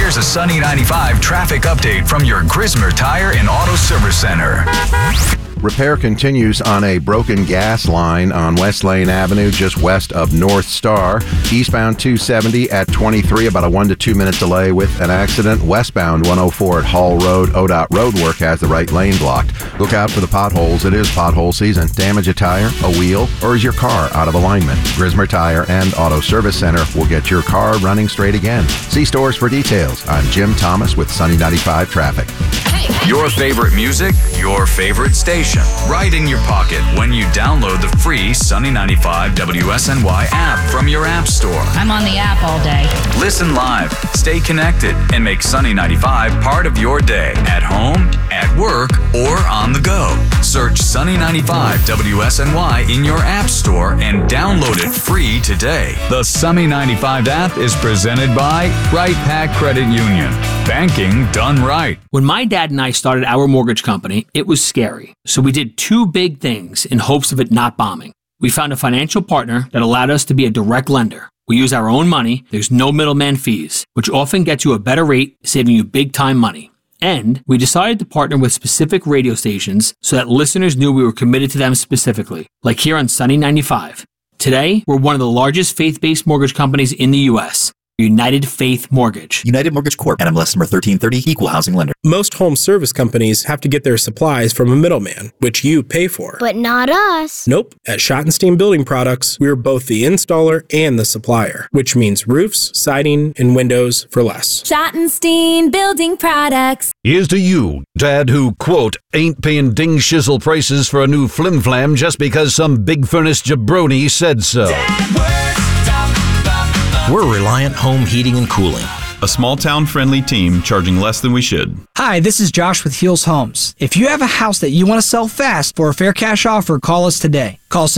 Here's a Sunny 95 traffic update from your Grismer Tire and Auto Service Center. Repair continues on a broken gas line on West Lane Avenue, just west of North Star. Eastbound 270 at 23, about a 1 to 2 minute delay with an accident. Westbound 104 at Hall Road, ODOT Roadwork has the right lane blocked. Look out for the potholes. It is pothole season. Damage a tire, a wheel, or is your car out of alignment? Grismer Tire and Auto Service Center will get your car running straight again. See stores for details. I'm Jim Thomas with Sunny 95 Traffic. Your favorite music, your favorite station, right in your pocket when you download the free Sunny 95 WSNY app from your app store. I'm on the app all day. Listen live, stay connected, and make Sunny 95 part of your day at home, at work, or on the go. Search Sunny 95 WSNY in your app store and download it free today. The Sunny 95 app is presented by Right Pac Credit Union. Banking done right. When my dad and I started our mortgage company, it was scary. So we did two big things in hopes of it not bombing. We found a financial partner that allowed us to be a direct lender. We use our own money, there's no middleman fees, which often gets you a better rate, saving you big time money. And we decided to partner with specific radio stations so that listeners knew we were committed to them specifically, like here on Sunny 95. Today, we're one of the largest faith-based mortgage companies in the U.S., United Faith Mortgage. United Mortgage Corp. NMLS number 1330, Equal Housing Lender. Most home service companies have to get their supplies from a middleman, which you pay for. But not us. Nope. At Schottenstein Building Products, we are both the installer and the supplier, which means roofs, siding, and windows for less. Schottenstein Building Products. Here's to you, Dad, who, quote, ain't paying ding shizzle prices for a new flim-flam just because some big furnace jabroni said so. We're Reliant Home Heating and Cooling, a small-town friendly team charging less than we should. Hi, this is Josh with Heels Homes. If you have a house that you want to sell fast for a fair cash offer, call us today. Call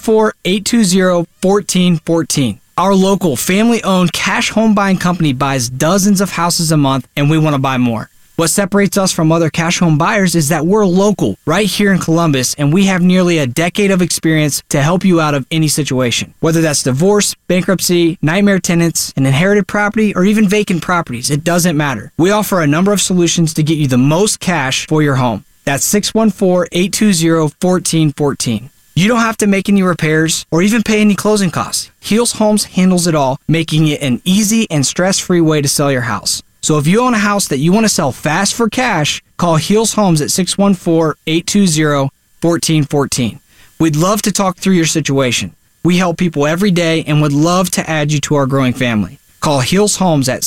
614-820-1414. Our local family-owned cash home buying company buys dozens of houses a month, and we want to buy more. What separates us from other cash home buyers is that we're local, right here in Columbus, and we have nearly a decade of experience to help you out of any situation. Whether that's divorce, bankruptcy, nightmare tenants, an inherited property, or even vacant properties, it doesn't matter. We offer a number of solutions to get you the most cash for your home. That's 614-820-1414. You don't have to make any repairs or even pay any closing costs. Heels Homes handles it all, making it an easy and stress-free way to sell your house. So if you own a house that you want to sell fast for cash, call Heels Homes at 614-820-1414. We'd love to talk through your situation. We help people every day and would love to add you to our growing family. Call Heels Homes at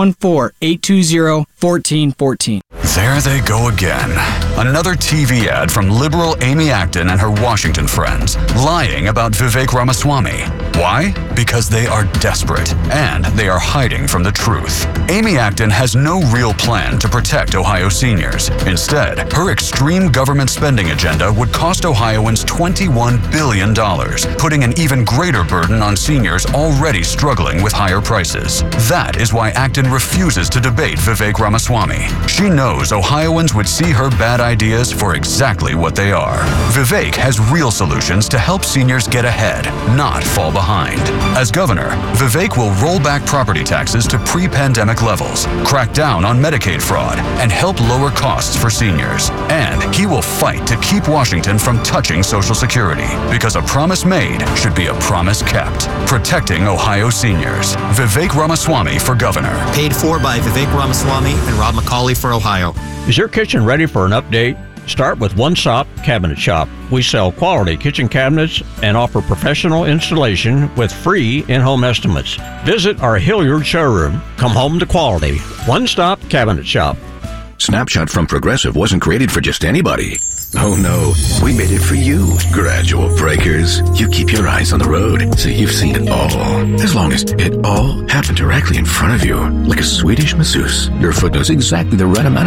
614-820-1414. There they go again. Another TV ad from liberal Amy Acton and her Washington friends, lying about Vivek Ramaswamy. Why? Because they are desperate, and they are hiding from the truth. Amy Acton has no real plan to protect Ohio seniors. Instead, her extreme government spending agenda would cost Ohioans $21 billion, putting an even greater burden on seniors already struggling with higher prices. That is why Acton refuses to debate Vivek Ramaswamy. She knows Ohioans would see her bad ideas for exactly what they are. Vivek has real solutions to help seniors get ahead, not fall behind. As governor, Vivek will roll back property taxes to pre-pandemic levels, crack down on Medicaid fraud, and help lower costs for seniors. And he will fight to keep Washington from touching Social Security, because a promise made should be a promise kept. Protecting Ohio seniors. Vivek Ramaswamy for governor. Paid for by Vivek Ramaswamy and Rob McCauley for Ohio. Is your kitchen ready for an update? Start with One Stop Cabinet Shop. We sell quality kitchen cabinets and offer professional installation with free in-home estimates. Visit our Hilliard showroom. Come home to quality. One Stop Cabinet Shop. Snapshot from Progressive wasn't created for just anybody. Oh no, we made it for you. Gradual breakers. You keep your eyes on the road, so you've seen it all. As long as it all happened directly in front of you, like a Swedish masseuse. Your foot knows exactly the right amount